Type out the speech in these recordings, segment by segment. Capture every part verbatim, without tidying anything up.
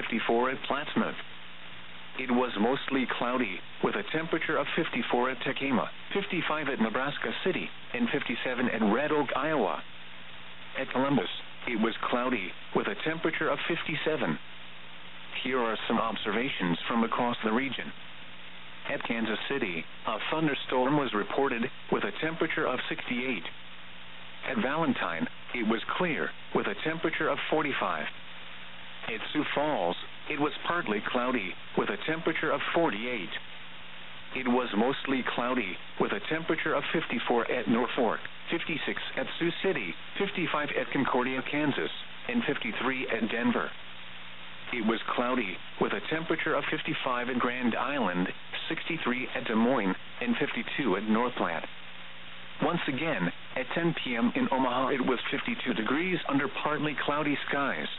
fifty-four at Plattsmouth. It was mostly cloudy, with a temperature of fifty-four at Tekamah, fifty-five at Nebraska City, and fifty-seven at Red Oak, Iowa. At Columbus, it was cloudy, with a temperature of fifty-seven. Here are some observations from across the region. At Kansas City, a thunderstorm was reported, with a temperature of sixty-eight. At Valentine, it was clear, with a temperature of forty-five. At Sioux Falls, it was partly cloudy, with a temperature of forty-eight. It was mostly cloudy, with a temperature of fifty-four at Norfolk, fifty-six at Sioux City, fifty-five at Concordia, Kansas, and fifty-three at Denver. It was cloudy, with a temperature of fifty-five at Grand Island, sixty-three at Des Moines, and fifty-two at North Platte. Once again, at ten p m in Omaha, it was fifty-two degrees under partly cloudy skies.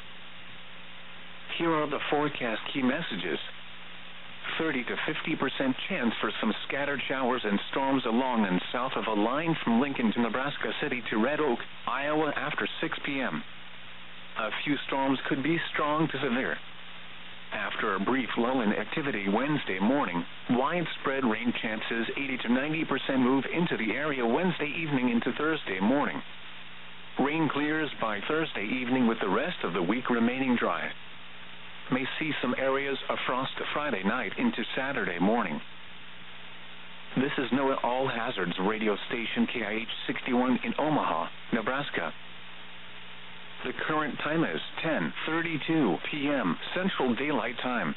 Here are the forecast key messages. thirty to fifty percent chance for some scattered showers and storms along and south of a line from Lincoln to Nebraska City to Red Oak, Iowa after six p m A few storms could be strong to severe. After a brief lull in activity Wednesday morning, widespread rain chances eighty to ninety percent move into the area Wednesday evening into Thursday morning. Rain clears by Thursday evening with the rest of the week remaining dry. May see some areas of frost Friday night into Saturday morning. This is NOAA All Hazards radio station K I H sixty-one in Omaha, Nebraska. The current time is ten thirty-two p m Central Daylight Time.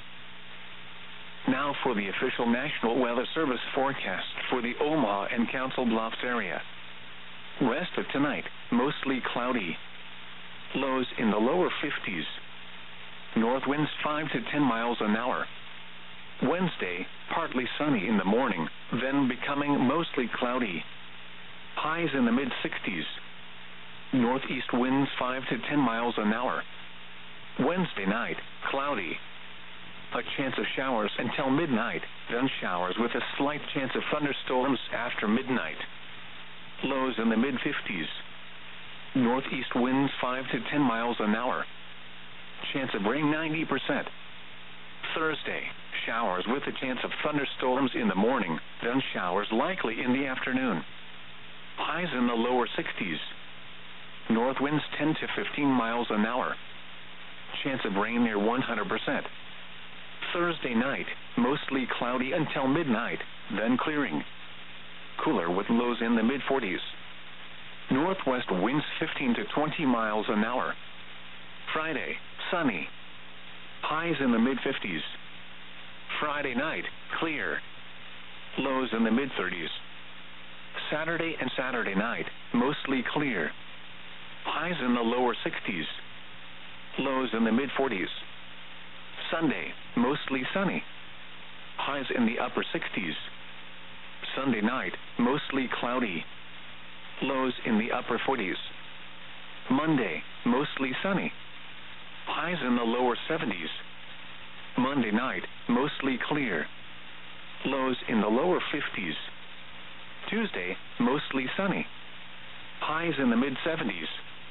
Now for the official National Weather Service forecast for the Omaha and Council Bluffs area. Rest of tonight, mostly cloudy. Lows in the lower fifties. North winds five to ten miles an hour. Wednesday, partly sunny in the morning, then becoming mostly cloudy. Highs in the mid-sixties. Northeast winds five to ten miles an hour. Wednesday night, cloudy. A chance of showers until midnight, then showers with a slight chance of thunderstorms after midnight. Lows in the mid-fifties. Northeast winds five to ten miles an hour. Chance of rain ninety percent. Thursday, showers with a chance of thunderstorms in the morning, then showers likely in the afternoon. Highs in the lower sixties. North winds ten to fifteen miles an hour. Chance of rain near one hundred percent. Thursday night, mostly cloudy until midnight, then clearing. Cooler with lows in the mid-forties. Northwest winds fifteen to twenty miles an hour. Friday, sunny. Highs in the mid-fifties. Friday night, clear. Lows in the mid-thirties. Saturday and Saturday night, mostly clear. Highs in the lower sixties. Lows in the mid-forties. Sunday, mostly sunny. Highs in the upper sixties. Sunday night, mostly cloudy. Lows in the upper forties. Monday, mostly sunny. Highs in the lower seventies. Monday night, mostly clear. Lows in the lower fifties. Tuesday, mostly sunny. Highs in the mid-seventies.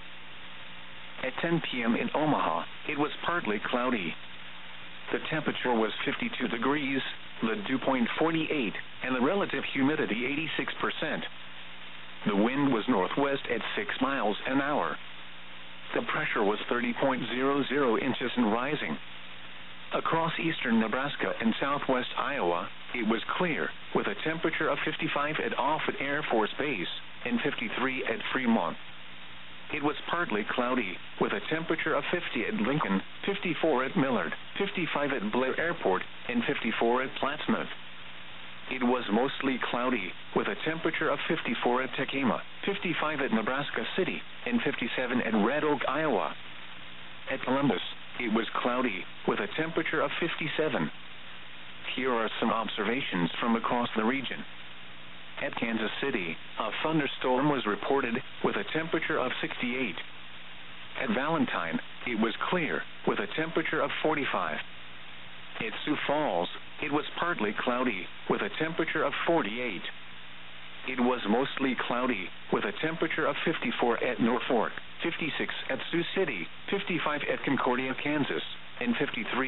At ten p m in Omaha, it was partly cloudy. The temperature was fifty-two degrees, the dew point forty-eight, and the relative humidity eighty-six percent. The wind was northwest at six miles an hour. The pressure was thirty point zero zero inches and rising. Across eastern Nebraska and southwest Iowa, it was clear, with a temperature of fifty-five at Offutt Air Force Base and fifty-three at Fremont. It was partly cloudy, with a temperature of fifty at Lincoln, fifty-four at Millard, fifty-five at Blair Airport, and fifty-four at Plattsmouth. It was mostly cloudy, with a temperature of fifty-four at Tekamah, fifty-five at Nebraska City, and fifty-seven at Red Oak, Iowa. At Columbus, it was cloudy, with a temperature of fifty-seven. Here are some observations from across the region. At Kansas City, a thunderstorm was reported, with a temperature of sixty-eight. At Valentine, it was clear, with a temperature of forty-five. At Sioux Falls, it was partly cloudy, with a temperature of forty-eight. It was mostly cloudy, with a temperature of fifty-four at Norfolk, fifty-six at Sioux City, fifty-five at Concordia, Kansas, and fifty-three